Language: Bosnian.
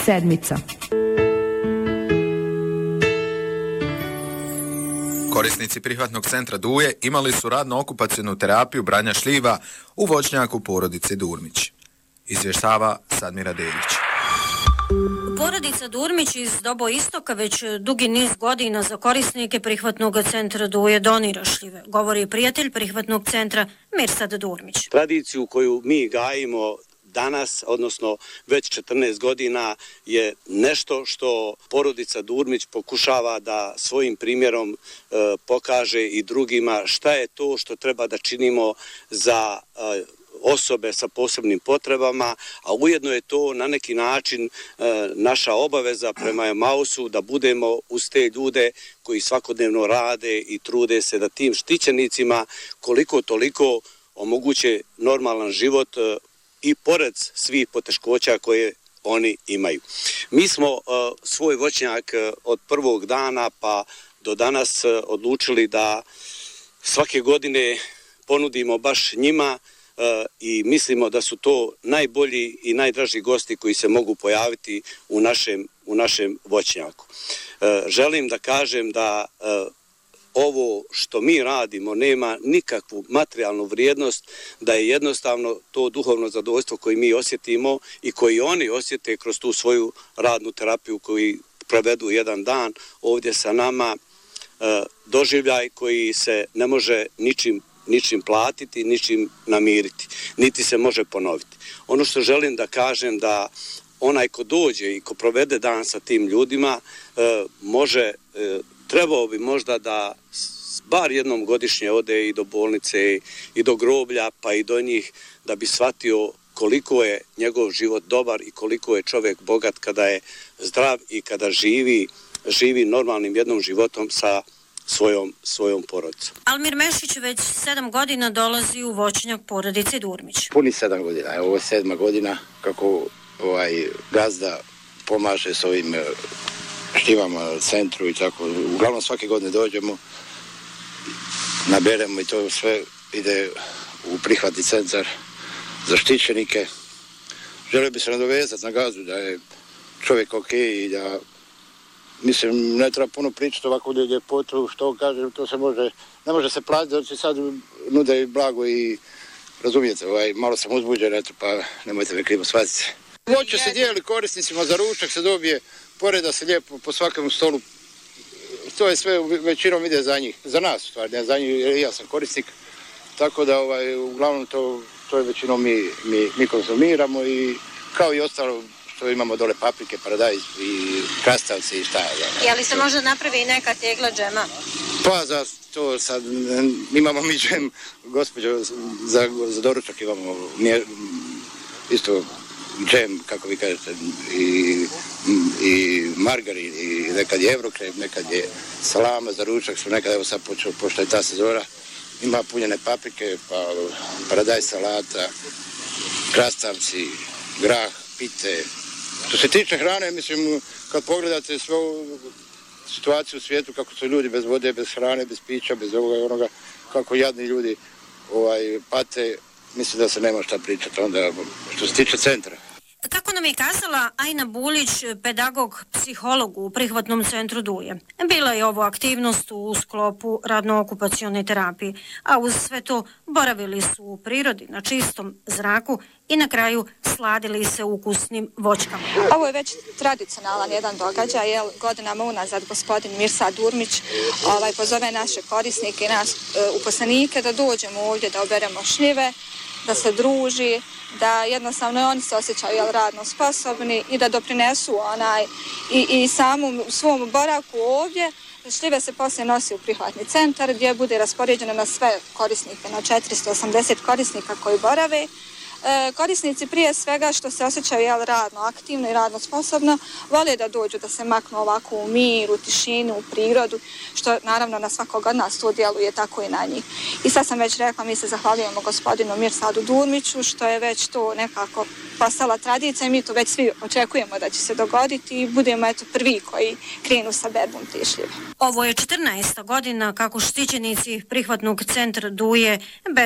Sedmica. Korisnici prihvatnog centra Duje imali su radno-okupacionu terapiju branja šljiva u voćnjaku porodice Durmić. Izvještava Sadmira Delić. Porodica Durmić iz Doboistoka već dugi niz godina za korisnike prihvatnog centra Duje donira šljive, govori prijatelj prihvatnog centra Mirsad Durmić. Tradiciju koju mi gajimo danas, odnosno već 14 godina, je nešto što porodica Durmić pokušava da svojim primjerom pokaže i drugima šta je to što treba da činimo za osobe sa posebnim potrebama, a ujedno je to na neki način naša obaveza prema Emausu da budemo uz te ljude koji svakodnevno rade i trude se da tim štićenicima koliko toliko omoguće normalan život i pored svih poteškoća koje oni imaju. Mi smo svoj voćnjak od prvog dana pa do danas odlučili da svake godine ponudimo baš njima i mislimo da su to najbolji i najdraži gosti koji se mogu pojaviti u našem voćnjaku. Želim da kažem da ovo što mi radimo nema nikakvu materijalnu vrijednost, da je jednostavno to duhovno zadovoljstvo koje mi osjetimo i koji oni osjete kroz tu svoju radnu terapiju koji provedu jedan dan ovdje sa nama, doživljaj koji se ne može ničim platiti, ničim namiriti, niti se može ponoviti. Ono što želim da kažem da onaj ko dođe i ko provede dan sa tim ljudima trebao bi možda da bar jednom godišnje ode i do bolnice i do groblja pa i do njih da bi shvatio koliko je njegov život dobar i koliko je čovjek bogat kada je zdrav i kada živi normalnim jednom životom sa svojom porodicom. Almir Mešić već 7 godina dolazi u voćnjak porodice Durmić. Puni 7 godina, ovo je 7. godina kako gazda pomaže s ovim šljivama centru i tako. Uglavnom svake godine dođemo, naberemo i to sve ide u prihvatni centar za štićenike. Želio bi se nadovezati na gazdu da je čovjek ok i da mislim, ne treba puno pričati ovako ljepotu, što kaže, to se ne može se platiti, da će sad nude blago i razumijete, malo sam uzbuđen, eto, pa nemojte me krivo shvatiti. Voće se dijeli korisnicima, za ručak se dobije, poreda se lijepo po svakom stolu, to je sve većinom ide za njih, za nas, stvar, ne za njih, jer ja sam korisnik, tako da uglavnom to je većinom mi konzumiramo i kao i ostalo, to imamo dole paprike, paradajz i krastavci i šta je. Je li se možda napravi i neka tegla džema? Pa za to sad imamo mi džem, gospođo, za doručak imamo isto džem, kako vi kažete, i margarin, i nekad je evrokrem, nekad je salama za ručak, što nekad, evo sad pošto je ta sezona, ima punjene paprike, pa paradajz salata, krastavci, grah, pite. Što se tiče hrane, mislim, kad pogledate svu situaciju u svijetu, kako su ljudi bez vode, bez hrane, bez pića, bez ovoga i onoga, kako jadni ljudi pate, mislim da se nema šta pričati onda što se tiče centra. Kako nam je kazala Ajna Bulić, pedagog, psiholog u prihvatnom centru Duje. Bila je ovo aktivnost u sklopu radno-okupacione terapije, a uz sve to boravili su u prirodi, na čistom zraku i na kraju sladili se ukusnim voćkama. Ovo je već tradicionalan jedan događaj, jer godinama unazad gospodin Mirsad Durmić pozove naše korisnike i nas uposlenike da dođemo ovdje da oberemo šljive, da se druži, da jednostavno oni se osjećaju radno sposobni i da doprinesu i samom svom boravku ovdje. Šljive se poslije nosi u prihvatni centar gdje bude raspoređeno na sve korisnike, na 480 korisnika koji borave. Korisnici prije svega što se osjećaju radno aktivno i radno sposobno vole da dođu da se maknu ovako u mir, u tišinu, u prirodu, što naravno na svakog od nas to djeluje tako i na njih. I sad sam već rekla, mi se zahvaljujemo gospodinu Mirsadu Durmiću što je već to nekako postala tradicija i mi to već svi očekujemo da će se dogoditi i budemo prvi koji krenu sa berbom te šljive. Ovo je 14. godina kako štićenici prihvatnog centra Duje